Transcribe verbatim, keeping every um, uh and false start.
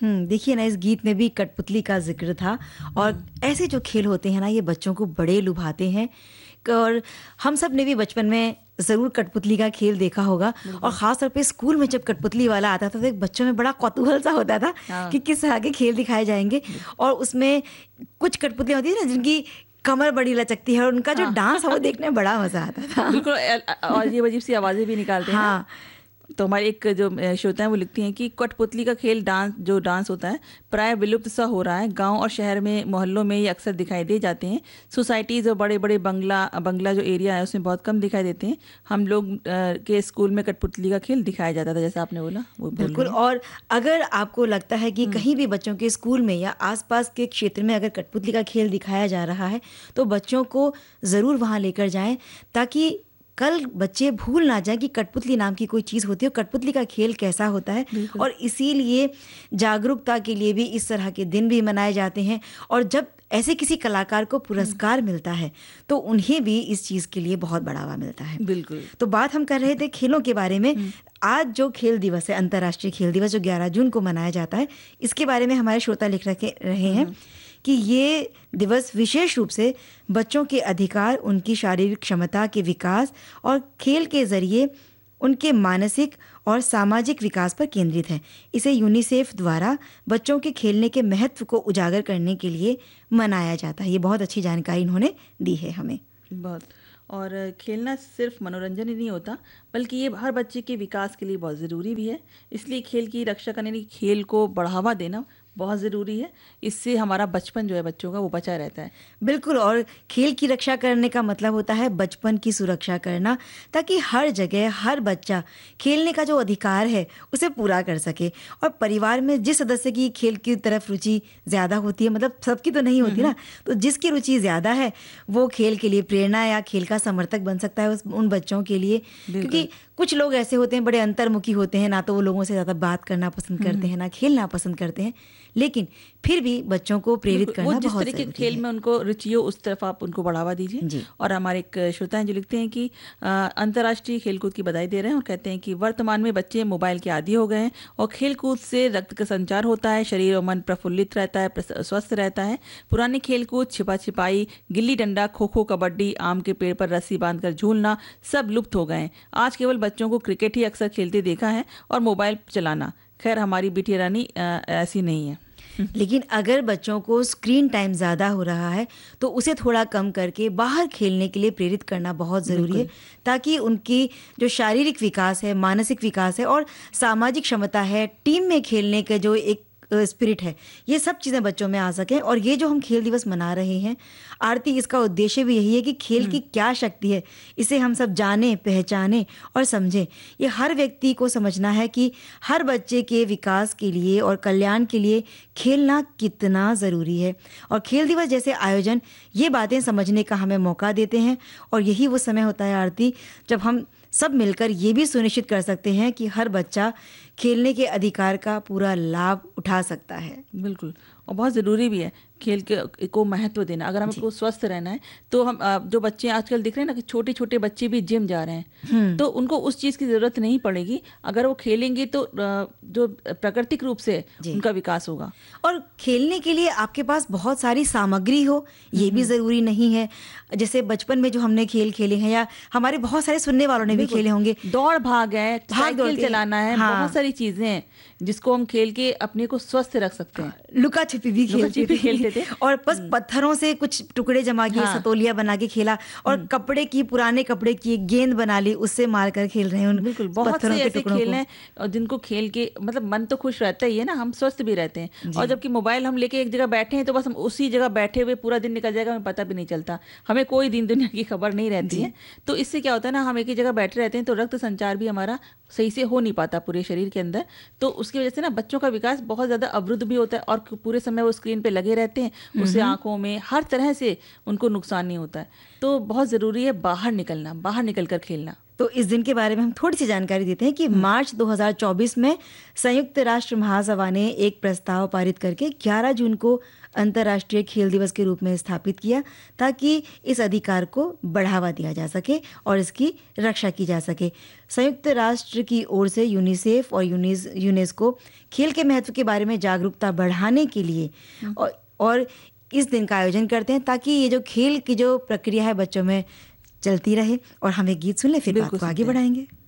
हुँ, देखिए ना, इस गीत में भी कठपुतली का ज़िक्र था और ऐसे जो खेल होते हैं ना, ये बच्चों को बड़े लुभाते हैं। क और हम सब ने भी बचपन में ज़रूर कठपुतली का खेल देखा होगा और बिल्कुल। ख़ास तौर पे स्कूल में जब कठपुतली वाला आता था, तो एक बच्चों में बड़ा कौतूहल सा होता था हाँ, कि किस तरह के खेल दिखाए जाएँगे। बिल्कुल। और उसमें कुछ कठपुतलियाँ होती है ना, जिनकी कमर बड़ी लचकती है और उनका जो हाँ। डांस है, वो देखने में बड़ा मज़ा आता था। बिल्कुल अ अ, अजीब-अजीब सी आवाज़ें भी निकालते हैं ना। हाँ। तो हमारी एक जो अ, श्रोता हैं वो लिखती हैं कि कठपुतली का खेल डांस जो डांस होता है प्राय विलुप्त सा हो रहा है। गाँव और शहर में मोहल्लों में ये अक्सर दिखाई दे जाते हैं। सोसाइटीज़ और बड़े-बड़े बंगला बंगला जो एरिया है उसमें बहुत कम दिखाई देते हैं। हम लोग अ, के स्कूल में कठपुतली का खेल दिखाया जाता था जैसा आपने बोला, वो बोल बिल्कुल। रही हैं। और अगर आपको लगता है कि हुँ, कहीं भी बच्चों के स्कूल में या आसपास के क्षेत्र में अगर कठपुतली का खेल दिखाया जा रहा है, तो बच्चों को ज़रूर वहाँ लेकर जाएँ, ताकि कल बच्चे भूल ना जाएँ कि कठपुतली नाम की कोई चीज़ होती है और कठपुतली का खेल कैसा होता है। बिल्कुल। और इसीलिए जागरूकता के लिए भी इस तरह के दिन भी मनाए जाते हैं। और जब ऐसे किसी कलाकार को हुँ, पुरस्कार मिलता है, तो उन्हें भी इस चीज़ के लिए बहुत बढ़ावा मिलता है। बिल्कुल। तो बात हम कर रहे थे खेलों के बारे में। हुँ, आज जो खेल दिवस है, अंतर्राष्ट्रीय खेल दिवस, जो ग्यारह जून को मनाया जाता है, इसके बारे में हमारे श्रोता लिख रखे रहे हुँ, हैं हुँ। कि ये दिवस विशेष रूप से बच्चों के अधिकार, उनकी शारीरिक क्षमता के विकास और खेल के ज़रिए उनके मानसिक और सामाजिक विकास पर केंद्रित है। इसे यूनिसेफ द्वारा बच्चों के खेलने के महत्व को उजागर करने के लिए मनाया जाता है। ये बहुत अच्छी जानकारी इन्होंने दी है हमें। बहुत। और खेलना सिर्फ मनोरंजन ही नहीं होता, बल्कि ये हर बच्चे के विकास के लिए बहुत ज़रूरी भी है। इसलिए खेल की रक्षा करने के लिए खेल को बढ़ावा देना बहुत ज़रूरी है। इससे हमारा बचपन जो है बच्चों का वो बचा रहता है। बिल्कुल। और खेल की रक्षा करने का मतलब होता है बचपन की सुरक्षा करना, ताकि हर जगह हर बच्चा खेलने का जो अधिकार है उसे पूरा कर सके। और परिवार में जिस सदस्य की खेल की तरफ रुचि ज़्यादा होती है, मतलब सबकी तो नहीं हुँ, होती हुँ। ना, तो जिसकी रुचि ज़्यादा है वो खेल के लिए प्रेरणा या खेल का समर्थक बन सकता है उस उन बच्चों के लिए। बिल्कुल। क्योंकि कुछ लोग ऐसे होते हैं, बड़े अंतर्मुखी होते हैं, ना तो वो लोगों से ज़्यादा बात करना पसंद हुँ, करते हुँ। हैं, ना खेलना पसंद करते हैं, लेकिन फिर भी बच्चों को प्रेरित बिल्कुल, वो करना जिस बहुत तरह के ज़रूरी खेल है। में उनको रुचि हो उस तरफ आप उनको बढ़ावा दीजिए। जी। और हमारे एक श्रोता हैं जो लिखते हैं कि अ, अंतर्राष्ट्रीय खेलकूद की बधाई दे रहे हैं और कहते हैं कि वर्तमान में बच्चे मोबाइल के आदी हो गए हैं और खेलकूद से रक्त का संचार होता है, शरीर और मन प्रफुल्लित रहता है, प्रस- स्वस्थ रहता है। पुराने खेलकूद छिपा छिपाई, गिल्ली डंडा, खो खो, कबड्डी, आम के पेड़ पर रस्सी बांधकर झूलना सब लुप्त हो गए हैं। आज केवल बच्चों को क्रिकेट ही अक्सर खेलते देखा है और मोबाइल चलाना। खैर हमारी बिटिया रानी अ, ऐसी नहीं है। लेकिन अगर बच्चों को स्क्रीन टाइम ज़्यादा हो रहा है, तो उसे थोड़ा कम करके बाहर खेलने के लिए प्रेरित करना बहुत ज़रूरी है, बिल्कुल। ताकि उनकी जो शारीरिक विकास है, मानसिक विकास है और सामाजिक क्षमता है, टीम में खेलने का जो एक अ, स्पिरिट है, ये सब चीज़ें बच्चों में आ सकें। और ये जो हम खेल दिवस मना रहे हैं, आरती, इसका उद्देश्य भी यही है कि खेल की हुँ, क्या शक्ति है, इसे हम सब जानें, पहचानें और समझें। ये हर व्यक्ति को समझना है कि हर बच्चे के विकास के लिए और कल्याण के लिए खेलना कितना ज़रूरी है। और खेल दिवस जैसे आयोजन ये बातें समझने का हमें मौका देते हैं। और यही वो समय होता है आरती, जब हम सब मिलकर ये भी सुनिश्चित कर सकते हैं कि हर बच्चा खेलने के अधिकार का पूरा लाभ उठा सकता है। बिल्कुल। और बहुत ज़रूरी भी है खेल के को महत्व देना। अगर जी। हमको स्वस्थ रहना है तो हम अ, जो बच्चे आजकल दिख रहे हैं ना कि छोटे-छोटे बच्चे भी जिम जा रहे हैं, हुँ। तो उनको उस चीज़ की ज़रूरत नहीं पड़ेगी। अगर वो खेलेंगे तो अ, जो प्राकृतिक रूप से जी। उनका विकास होगा। और खेलने के लिए आपके पास बहुत सारी सामग्री हो, हुँ, ये भी हुँ। ज़रूरी नहीं है। जैसे बचपन में जो हमने खेल खेले हैं, या हमारे बहुत सारे सुनने वालों ने भी बिल्कुल। खेले होंगे, दौड़-भाग है, भाग-दौड़ साइकिल के। चलाना है, बहुत हाँ। सारी चीज़ें हैं जिसको हम खेल के अपने को स्वस्थ रख सकते हैं। लुका-छिपी भी खेलते लुका-छिपी थे। खेलते थे। और बस हुँ, पत्थरों से कुछ टुकड़े जमा किए, हाँ। सतोलिया बना के खेला। और हुँ। कपड़े की, पुराने कपड़े की एक गेंद बना ली, उससे मार कर खेल रहे हैं उन बिल्कुल, बहुत पत्थरों से के ऐसे टुकड़ों खेल को। हैं और जिनको खेल के मतलब मन तो खुश रहता ही है ना, हम स्वस्थ भी रहते हैं। और जी। जबकि मोबाइल हम लेके एक जगह बैठे हैं तो बस हम उसी जगह बैठे हुए पूरा दिन निकल जाएगा, हमें पता भी नहीं चलता। हमें कोई दिन दुनिया की खबर नहीं रहती जी। है। तो इससे क्या होता है ना, हम एक ही जगह बैठे रहते हैं तो रक्त संचार भी हमारा सही से हो नहीं पाता पूरे शरीर के अंदर। तो उसकी वजह से ना बच्चों का विकास बहुत ज़्यादा अवरुद्ध भी होता है और पूरे समय वो स्क्रीन पे लगे रहते हैं। हुँ, उससे हुँ। आँखों में हर तरह से उनको नुकसान नहीं होता है। तो बहुत ज़रूरी है बाहर निकलना, बाहर निकल कर खेलना। तो इस दिन के बारे में हम थोड़ी-सी जानकारी देते हैं कि हुँ, मार्च दो हज़ार चौबीस में संयुक्त राष्ट्र महासभा ने एक प्रस्ताव पारित करके ग्यारह जून को अंतर्राष्ट्रीय खेल दिवस के रूप में स्थापित किया ताकि इस अधिकार को बढ़ावा दिया जा सके और इसकी रक्षा की जा सके। संयुक्त राष्ट्र की ओर से यूनिसेफ और यूनिस यूनेस्को खेल के महत्व के बारे में जागरूकता बढ़ाने के लिए और, और इस दिन का आयोजन करते हैं ताकि ये जो खेल की जो प्रक्रिया है बच्चों में चलती रहे। और हम एक गीत सुन ले, फिर बात को आगे बढ़ाएंगे।